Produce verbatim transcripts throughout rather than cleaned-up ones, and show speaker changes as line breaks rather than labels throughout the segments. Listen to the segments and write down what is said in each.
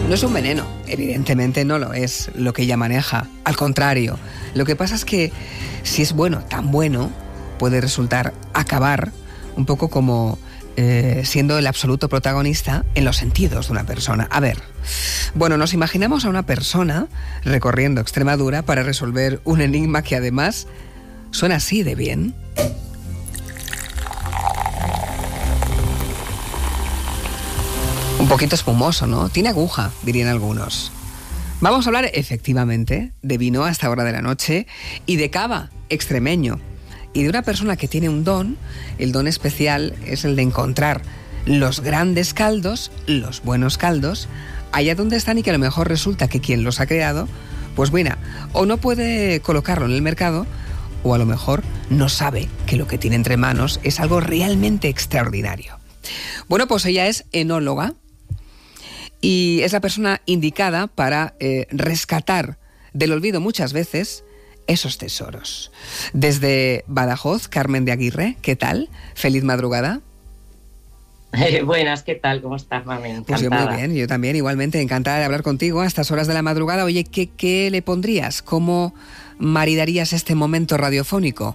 No es un veneno, evidentemente no lo es lo que ella maneja. Al contrario, lo que pasa es que si es bueno, tan bueno, puede resultar acabar un poco como eh, siendo el absoluto protagonista en los sentidos de una persona. A ver, bueno, nos imaginamos a una persona recorriendo Extremadura para resolver un enigma que además suena así de bien. Un poquito espumoso, ¿no? Tiene aguja, dirían algunos. Vamos a hablar efectivamente de vino a esta hora de la noche y de cava extremeño. Y de una persona que tiene un don, el don especial es el de encontrar los grandes caldos, los buenos caldos, allá donde están y que a lo mejor resulta que quien los ha creado, pues bueno, o no puede colocarlo en el mercado, o a lo mejor no sabe que lo que tiene entre manos es algo realmente extraordinario. Bueno, pues ella es enóloga y es la persona indicada para eh, rescatar del olvido muchas veces esos tesoros. Desde Badajoz, Carmen de Aguirre, ¿qué tal? Feliz madrugada.
Eh, buenas, ¿qué tal? ¿Cómo estás, mami? Encantada.
Pues yo muy bien, yo también, igualmente, encantada de hablar contigo a estas horas de la madrugada. Oye, ¿qué, qué le pondrías? ¿Cómo maridarías este momento radiofónico?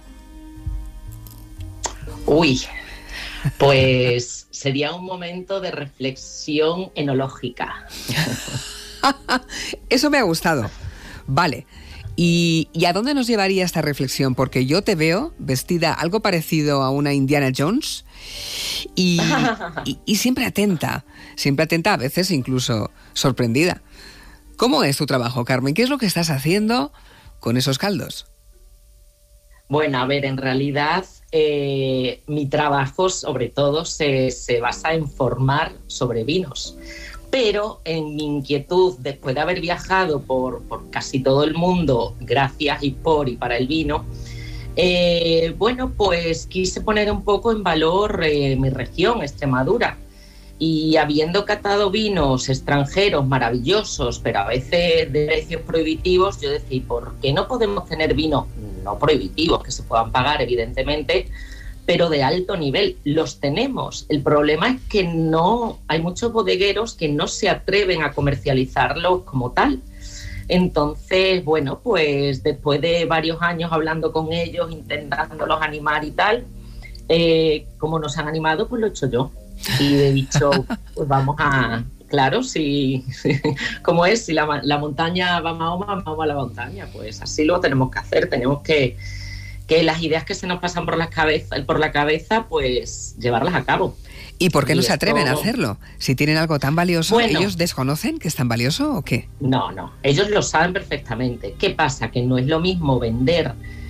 Uy, pues sería un momento de reflexión enológica.
Eso me ha gustado. Vale. ¿Y, ¿Y a dónde nos llevaría esta reflexión? Porque yo te veo vestida algo parecido a una Indiana Jones y, y, y siempre atenta, siempre atenta, a veces incluso sorprendida. ¿Cómo es tu trabajo, Carmen? ¿Qué es lo que estás haciendo con esos caldos?
Bueno, a ver, en realidad eh, mi trabajo sobre todo se, se basa en formar sobre vinos. Pero en mi inquietud, después de haber viajado por, por casi todo el mundo, gracias y por y para el vino, eh, bueno, pues quise poner un poco en valor eh, mi región, Extremadura. Y habiendo catado vinos extranjeros maravillosos, pero a veces de precios prohibitivos, yo decía, ¿por qué no podemos tener vinos no prohibitivos, que se puedan pagar, evidentemente, pero de alto nivel? Los tenemos. El problema es que no hay muchos bodegueros que no se atreven a comercializarlos como tal. Entonces, bueno, pues después de varios años hablando con ellos, intentándolos animar y tal, eh, como nos han animado, pues lo he hecho yo. Y he dicho, pues vamos a... Claro, si, como es, si la, la montaña va a Mahoma, Mahoma a la montaña, pues así lo tenemos que hacer. Tenemos que... que las ideas que se nos pasan por la cabeza, por la cabeza, pues llevarlas a cabo.
¿Y por qué no
y
se atreven
esto...
a hacerlo? Si tienen algo tan valioso, bueno, ¿ellos desconocen que es tan valioso o qué?
No, no, ellos lo saben perfectamente. ¿Qué pasa? Que no es lo mismo vender,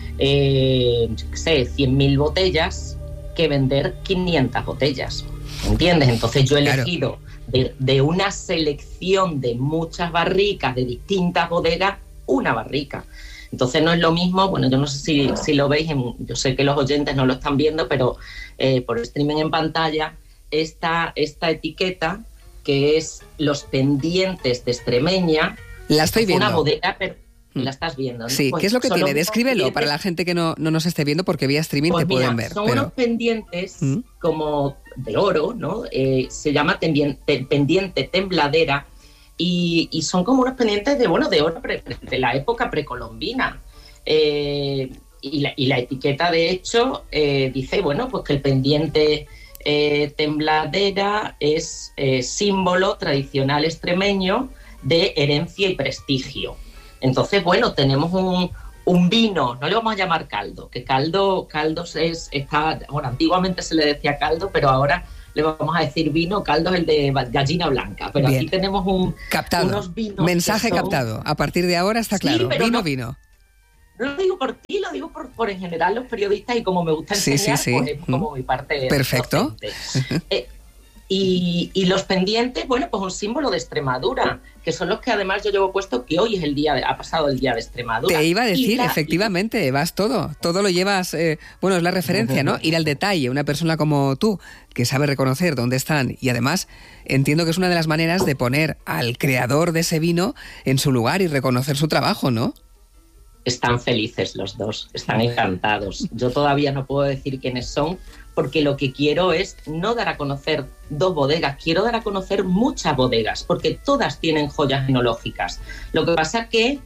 eh, yo qué sé, cien mil botellas que vender quinientas botellas, ¿entiendes? Entonces yo he elegido claro. de, de una selección de muchas barricas de distintas bodegas, una barrica. Entonces no es lo mismo, bueno, yo no sé si, si lo veis, en, yo sé que los oyentes no lo están viendo, pero eh, por streaming en pantalla, esta, esta etiqueta que es los pendientes de Extremeña.
La estoy viendo.
Una bodega, pero la estás viendo, ¿no?
Sí,
pues
¿qué es lo que tiene? Descríbelo
pendientes...
para la gente que no, no nos esté viendo, porque vía streaming
pues
te
mira,
pueden ver.
Son
pero...
unos pendientes ¿Mm? como de oro, ¿no? Eh, se llama pendiente, pendiente tembladera. Y, y son como unos pendientes de, bueno, de oro pre, de la época precolombina. Eh, y, la, y la etiqueta, de hecho, eh, dice, bueno, pues que el pendiente eh, tembladera es eh, símbolo tradicional extremeño de herencia y prestigio. Entonces, bueno, tenemos un, un vino, no le vamos a llamar caldo, que caldo, caldos es, está, bueno, antiguamente se le decía caldo, pero ahora le vamos a decir vino, caldo es el de gallina blanca, pero Bien. Aquí tenemos un,
captado.
unos vinos.
Mensaje
son...
captado. A partir de ahora está claro. Sí, vino,
no,
vino.
No lo digo por ti, lo digo por, por en general los periodistas y como me gusta enseñar,
sí, sí, sí.
pues es como mi parte.
Perfecto.
eh, y, y los pendientes, bueno, pues un símbolo de Extremadura, que son los que además yo llevo puesto que hoy es el día, de, ha pasado el día de Extremadura.
Te iba a decir,
la,
efectivamente, vas todo, todo lo llevas, eh, bueno, es la referencia, ¿no? Ir al detalle, una persona como tú, que sabe reconocer dónde están y además entiendo que es una de las maneras de poner al creador de ese vino en su lugar y reconocer su trabajo, ¿no?
Están felices los dos, están encantados. Yo todavía no puedo decir quiénes son porque lo que quiero es no dar a conocer dos bodegas, quiero dar a conocer muchas bodegas, porque todas tienen joyas enológicas. Lo que pasa es que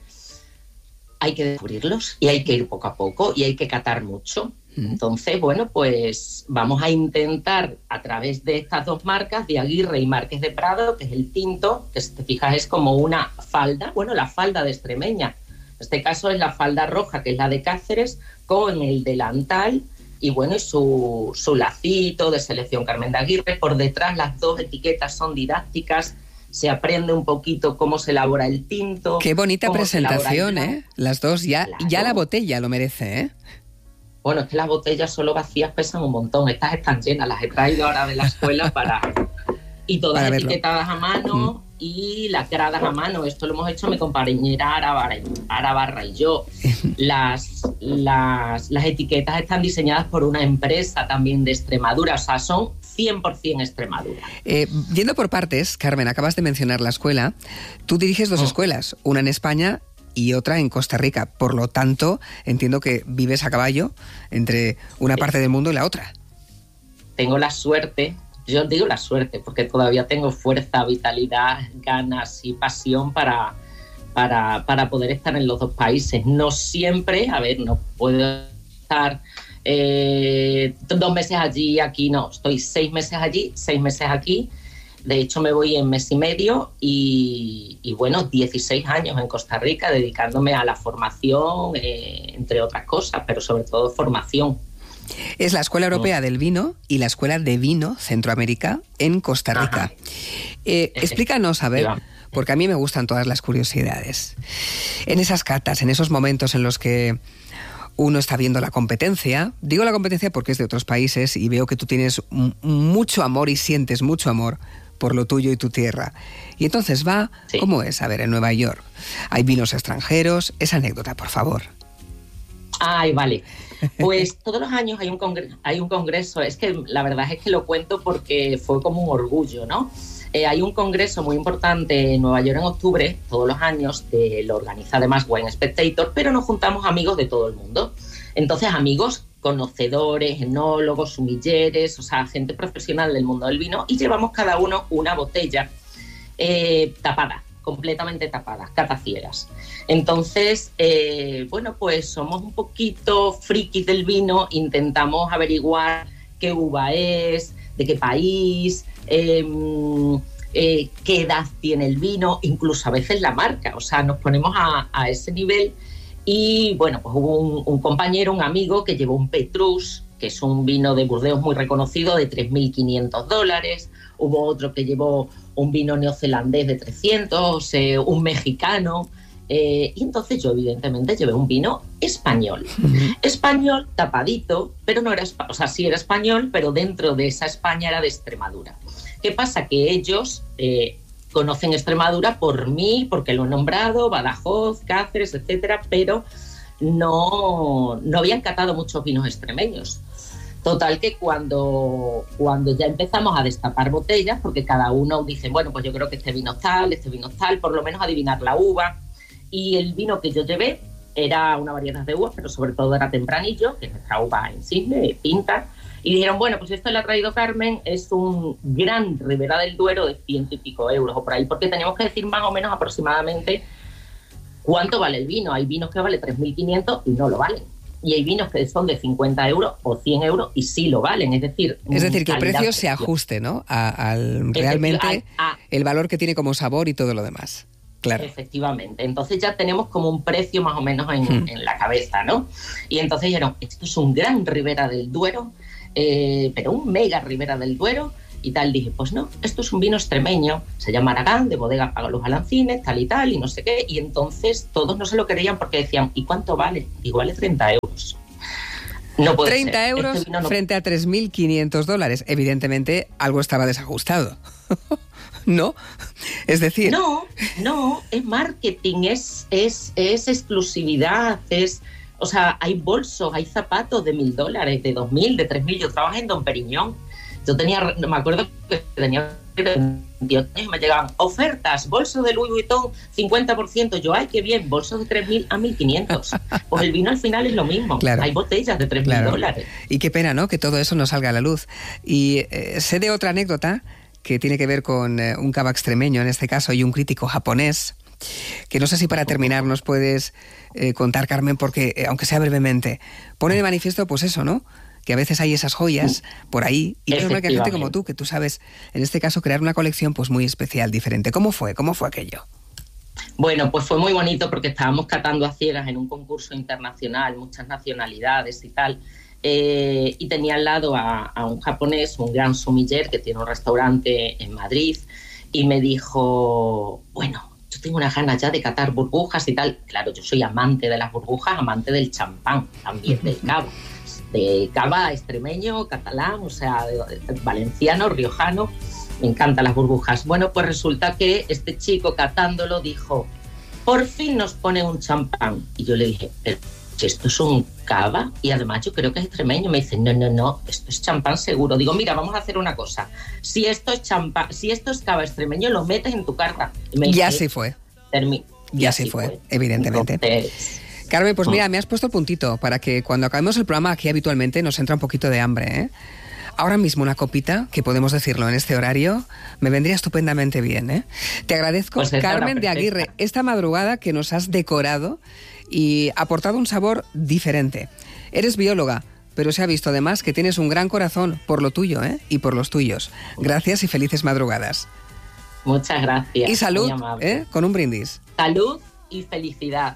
hay que descubrirlos y hay que ir poco a poco y hay que catar mucho. Entonces, bueno, pues vamos a intentar a través de estas dos marcas, de Aguirre y Marqués de Prado, que es el tinto, que si te fijas es como una falda, bueno, la falda de extremeña. En este caso es la falda roja, que es la de Cáceres, con el delantal y bueno, y su, su lacito de selección Carmen de Aguirre. Por detrás las dos etiquetas son didácticas, se aprende un poquito cómo se elabora el tinto.
Qué bonita presentación, ¿eh? Las dos, ya, claro. Ya la botella lo merece, ¿eh?
Bueno, es que las botellas solo vacías pesan un montón. Estas están llenas, las he traído ahora de la escuela para... Y todas para etiquetadas a mano mm. y lacradas a mano. Esto lo hemos hecho mi compañera Ara Barra y yo. Las, las, las etiquetas están diseñadas por una empresa también de Extremadura, o sea, son cien por ciento Extremadura.
Eh, yendo por partes, Carmen, acabas de mencionar la escuela. Tú diriges dos oh. escuelas, una en España y otra en Costa Rica. Por lo tanto, entiendo que vives a caballo entre una parte del mundo y la otra.
Tengo la suerte, yo digo la suerte, porque todavía tengo fuerza, vitalidad, ganas y pasión para, para, para poder estar en los dos países. No siempre, a ver, no puedo estar eh, dos meses allí, aquí, no. Estoy seis meses allí, seis meses aquí. De hecho, me voy en mes y medio y, y bueno, dieciséis años en Costa Rica dedicándome a la formación, eh, entre otras cosas, pero sobre todo formación.
Es la Escuela Europea del Vino y la Escuela de Vino Centroamérica en Costa Rica. Eh, explícanos, a ver, porque a mí me gustan todas las curiosidades. En esas catas, en esos momentos en los que uno está viendo la competencia, digo la competencia porque es de otros países y veo que tú tienes m- mucho amor y sientes mucho amor por lo tuyo y tu tierra. Y entonces va, sí. ¿Cómo es? A ver, en Nueva York, ¿hay vinos extranjeros? Esa anécdota, por favor.
Ay, vale. Pues todos los años hay un, congreso, hay un congreso, es que la verdad es que lo cuento porque fue como un orgullo, ¿no? Eh, hay un congreso muy importante en Nueva York en octubre, todos los años, de, lo organiza además Wine Spectator, pero nos juntamos amigos de todo el mundo. Entonces, amigos conocedores, enólogos, sumilleres, o sea, gente profesional del mundo del vino, y llevamos cada uno una botella eh, tapada, completamente tapada, cataciegas. Entonces, eh, bueno, pues somos un poquito frikis del vino, intentamos averiguar qué uva es, de qué país, eh, eh, qué edad tiene el vino, incluso a veces la marca, o sea, nos ponemos a, a ese nivel. Y bueno, pues hubo un, un compañero, un amigo que llevó un Petrus, que es un vino de Burdeos muy reconocido, de tres mil quinientos dólares. Hubo otro que llevó un vino neozelandés de trescientos, eh, un mexicano. Eh, y entonces yo evidentemente llevé un vino español. Uh-huh. Español, tapadito, pero no era, o sea, sí era español, pero dentro de esa España era de Extremadura. ¿Qué pasa? Que ellos eh, conocen Extremadura por mí, porque lo he nombrado, Badajoz, Cáceres, etcétera, pero no, no habían catado muchos vinos extremeños. Total que cuando, cuando ya empezamos a destapar botellas, porque cada uno dice, bueno, pues yo creo que este vino es tal, este vino es tal, por lo menos adivinar la uva. Y el vino que yo llevé era una variedad de uvas, pero sobre todo era Tempranillo, que es nuestra uva insigne, pinta. Y dijeron, bueno, pues esto le ha traído Carmen, es un gran Ribera del Duero de ciento y pico euros o por ahí, porque teníamos que decir más o menos aproximadamente cuánto vale el vino. Hay vinos que vale tres mil quinientos y no lo valen. Y hay vinos que son de cincuenta euros o cien euros y sí lo valen. Es decir,
es decir que el precio se ajuste, ¿no? A, al realmente a, a, el valor que tiene como sabor y todo lo demás. Claro.
Efectivamente. Entonces ya tenemos como un precio más o menos en, hmm. en la cabeza, ¿no? Y entonces dijeron, esto es un gran Ribera del Duero, eh, pero un mega Ribera del Duero y tal. Dije, pues no, esto es un vino extremeño, se llama Aragán, de bodega Pago los Balancines, tal y tal, y no sé qué. Y entonces todos no se lo creían porque decían, ¿y cuánto vale? Igual es treinta euros. No puede
treinta
ser.
euros este no... frente a tres mil quinientos dólares. Evidentemente algo estaba desajustado. ¿No? Es decir...
No, no, es marketing, es, es, es exclusividad, es... O sea, hay bolsos, hay zapatos de mil dólares, de dos mil, de tres mil. Yo trabajé en Dom Periñón. Yo tenía, me acuerdo que tenía veintiocho años, me llegaban ofertas, bolso de Louis Vuitton, cincuenta por ciento. Yo, ay, qué bien, bolso de tres mil a mil quinientos. Pues el vino al final es lo mismo. Claro. Hay botellas de tres mil claro. dólares.
Y qué pena, ¿no?, que todo eso no salga a la luz. Y eh, sé de otra anécdota que tiene que ver con eh, un cava extremeño, en este caso, y un crítico japonés, que no sé si para terminar nos puedes eh, contar, Carmen, porque, eh, aunque sea brevemente, pone de manifiesto, pues eso, ¿no?, que a veces hay esas joyas por ahí, y que hay gente como tú, que tú sabes, en este caso, crear una colección pues muy especial, diferente. ¿Cómo fue? ¿Cómo fue aquello?
Bueno, pues fue muy bonito porque estábamos catando a ciegas en un concurso internacional, muchas nacionalidades y tal, eh, y tenía al lado a, a un japonés, un gran sommelier que tiene un restaurante en Madrid, y me dijo, bueno, yo tengo unas ganas ya de catar burbujas y tal. Claro, yo soy amante de las burbujas, amante del champán, también del cava. De cava extremeño, catalán, o sea, valenciano, riojano, me encantan las burbujas. Bueno, pues resulta que este chico catándolo dijo, por fin nos pone un champán. Y yo le dije, pero si esto es un cava, y además yo creo que es extremeño. Me dice, no, no, no, esto es champán seguro. Digo, mira, vamos a hacer una cosa, si esto es champán, si esto es cava extremeño, lo metes en tu carta.
Y me dice, ya sí fue.
Termi-
ya sí fue, fue, evidentemente.
Entonces,
Carmen, pues mira, me has puesto el puntito para que cuando acabemos el programa aquí habitualmente nos entra un poquito de hambre, ¿eh? Ahora mismo una copita, que podemos decirlo en este horario, me vendría estupendamente bien, ¿eh? Te agradezco, pues Carmen de Aguirre, esta madrugada que nos has decorado y aportado un sabor diferente. Eres bióloga, pero se ha visto además que tienes un gran corazón por lo tuyo, ¿eh?, y por los tuyos. Gracias y felices madrugadas.
Muchas gracias.
Y salud, ¿eh?, con un brindis.
Salud y felicidad.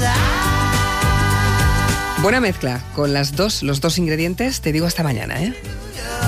Buena mezcla con las dos, los dos ingredientes. Te digo hasta mañana, ¿eh?